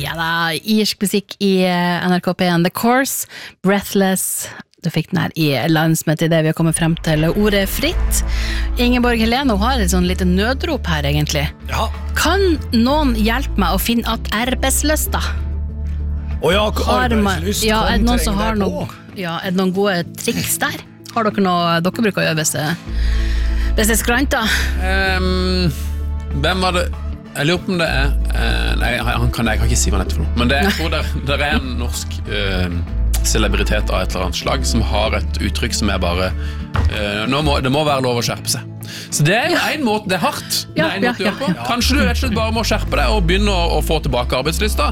Ja da, irsk musikk I NRK P1 The Course, Breathless. Du fikk den her I landsmøtet I det vi har kommet frem til ordet fritt. Ingeborg Helene har et sånn lite nødrop her egentlig. Ja. Kan noen hjelpe meg å finne at arbeidsløsta? Arbeidslyst ja, kan noen som trenge har deg noe, på. ja, det noen gode triks der? Har dere noe dere bruker å gjøre hvis det skranter? Hvem var det? Jeg lurer på om det nei, jeg kan ikke si hva det for noe. Men jeg tror det en norsk celebritet av et eller annet slag som har et uttrykk som bare det må være lov å skjerpe seg. Så det jo en måte, det hardt. Det en måte å gjøre på. Kanskje du rett og slett bare må skjerpe deg og begynne å få tilbake arbeidslysta.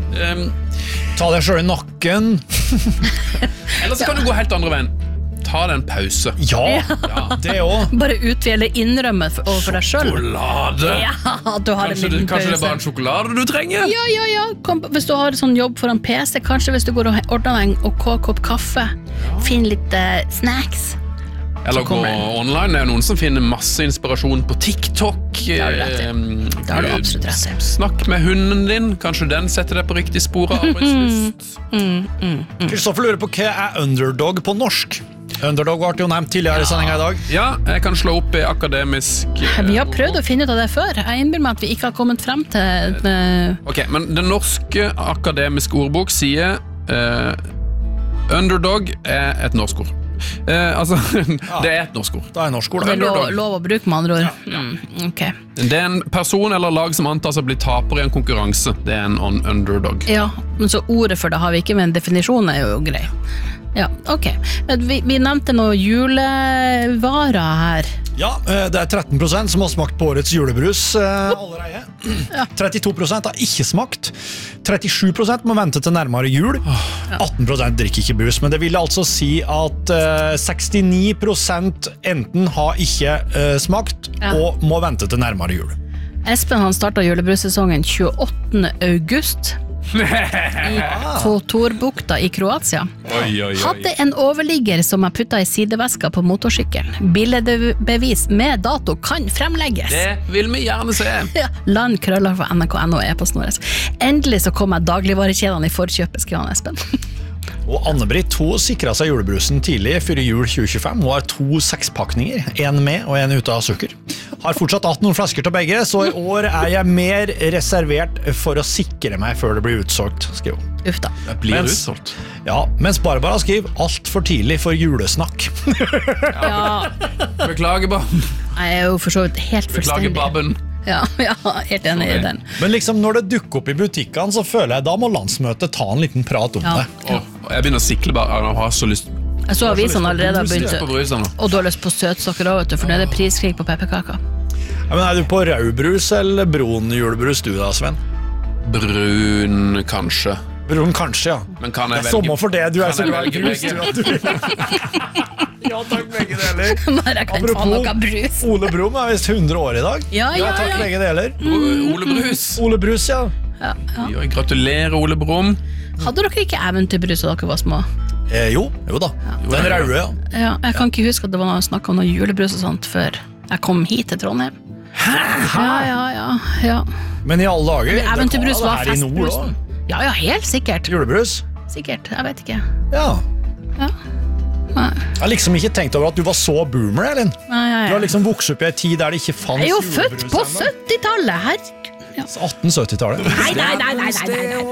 Ta deg selv I nakken. Eller så kan du gå helt andre veien. Ta deg en pause. Ja, det også. Bare utvide innrømme overfor deg selv. Sjokolade. Ja, du har en liten pause. Kanskje det bare en sjokolade du trenger? Ja. Hvis du har sånn jobb foran PC, kanskje hvis du går og ordner deg og koker opp kaffe, finn litt snacks. Eller gå online. Det noen som finner masse inspirasjon på TikTok. Det har du absolutt rett I. Snakk med hunden din. Kanskje den setter deg på riktig spor av arbeidslyst. Kristoffer lurer på hva underdog på norsk? Underdog ble jo nevnt tidligere I sendingen I dag. Ja, jeg kan slå opp I akademisk Vi har prøvd å finne ut av det før. Jeg innbyr meg at vi ikke har kommet frem til Ok, men den norske akademiske ordbok sier underdog et norsk ord. Det et norsk ord. Det norsk ord. Det lov å bruke med andre ord. Okay. Det en person eller lag som antas å bli taper I en konkurranse. Det en underdog. Ja, men så ordet for det har vi ikke, men definisjonen jo grei. Ja, ok. Vi nevnte noen julevarer her. Ja, det 13% som har smakt på årets julebrus allerede. 32% har ikke smakt. 37% må vente til nærmere jul. 18% drikker ikke brus, men det vil altså si at 69% enten har ikke smakt og må vente til nærmere jul. Espen han startet julebrussesongen 28. august I Kotorbukta I Kroatia. Hadde en overligger som jeg puttet I sideveska på motorsykkelen. Billedbevis med dato kan fremlegges. Det vil vi gjerne se. Land krøller for NRK.no på snores. Endelig så kom jeg dagligvarekjedene I forkjøpet, skriver han Espen. Og Anne-Britt, hun sikret seg julebrusen tidlig før jul 2025. Hun har 2 6-pakninger, en med og en ute av sukker. Har fortsatt 18 flasker til begge, så I år jeg mer reservert for å sikre meg før det blir utsolgt, skriver hun. Ufta. Det blir utsolgt. Ja, mens Barbara skriver alt for tidlig for julesnakk. Beklager, Babben. Jeg jo for så vidt helt fullstendig. Beklager, Babben. Ja, helt enig I den. Men liksom når det dukker opp I butikkene, så føler jeg da må landsmøtet ta en liten prat om det. Jeg begynner å sikle bare, jeg har så lyst. Jeg så avisen allerede begynt, brusene. og du har lyst på søtsokker også, vet du, for det det priskrig på pepperkaker. Ja, men du på rødbrus eller brun julebrus du da, Sven? Brun, kanskje. Brun kanskje, ja. Men kan jeg det sommer for det, du så glad I velge brus. Ja, takk, begge deler. Bare kan få noe brus. Ole Brumm visst 100 år I dag. Ja. Takk, begge deler. Ole Brus. Ole Brus, ja. Gratulerer, Ole Brumm. Hadde dere ikke eventyrbrus da dere var små? Jo da. Den røde, ja. Ja, jeg kan ikke huske at det var noe snakk om noe julebrus og sånt før jeg kom hit til Trondheim. Ja. Men I alle dager, eventyrbrus var her I nord festbrusen. Ja, helt sikkert. Julebrus? Sikkert, jeg vet ikke. Ja. Nei. Jeg har liksom ikke tenkt over at du var så boomer, Elin. Nei. Du har liksom vokst opp I en tid der det ikke fanns julebrus. Jeg jo julebrus født på 70-tallet, herregud. 1870-tallet. Nei.